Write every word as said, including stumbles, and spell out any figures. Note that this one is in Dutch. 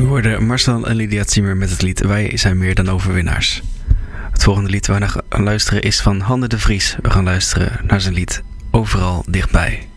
We hoorden Marcel en Lydia Ziemer met het lied Wij zijn meer dan overwinnaars. Het volgende lied waar we naar gaan luisteren is van Hanne de Vries. We gaan luisteren naar zijn lied Overal dichtbij.